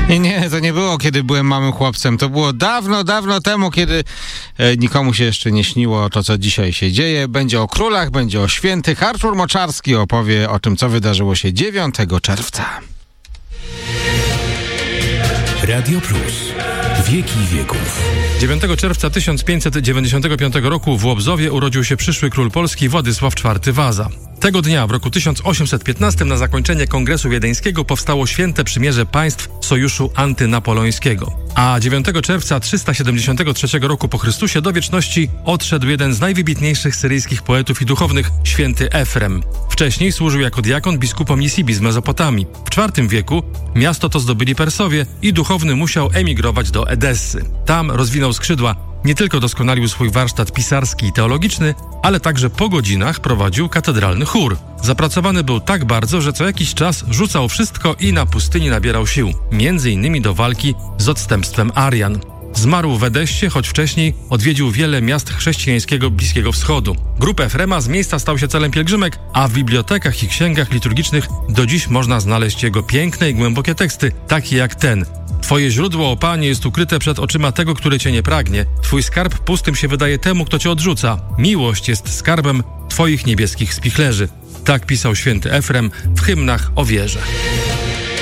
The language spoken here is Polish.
Nie, to nie było, kiedy byłem małym chłopcem. To było dawno, dawno temu, kiedy nikomu się jeszcze nie śniło to, co dzisiaj się dzieje. Będzie o królach, będzie o świętych. Artur Moczarski opowie o tym, co wydarzyło się 9 czerwca. Radio Plus. Wieki wieków. 9 czerwca 1595 roku w Łobzowie urodził się przyszły król Polski Władysław IV Waza. Tego dnia, w roku 1815, na zakończenie Kongresu Wiedeńskiego powstało Święte Przymierze Państw Sojuszu Antynapoleońskiego. A 9 czerwca 373 roku po Chrystusie do wieczności odszedł jeden z najwybitniejszych syryjskich poetów i duchownych, święty Efrem. Wcześniej służył jako diakon biskupom Nisibi z Mezopotamii. W IV wieku miasto to zdobyli Persowie i duchowny musiał emigrować do Edessy. Tam rozwinął skrzydła. Nie tylko doskonalił swój warsztat pisarski i teologiczny, ale także po godzinach prowadził katedralny chór. Zapracowany był tak bardzo, że co jakiś czas rzucał wszystko i na pustyni nabierał sił, między innymi do walki z odstępstwem Arian. Zmarł w Edessie, choć wcześniej odwiedził wiele miast chrześcijańskiego Bliskiego Wschodu. Grób Efrema z miejsca stał się celem pielgrzymek, a w bibliotekach i księgach liturgicznych do dziś można znaleźć jego piękne i głębokie teksty, takie jak ten. Twoje źródło, o Panie, jest ukryte przed oczyma tego, który Cię nie pragnie. Twój skarb pustym się wydaje temu, kto Cię odrzuca. Miłość jest skarbem Twoich niebieskich spichlerzy. Tak pisał święty Efrem w hymnach o wierze.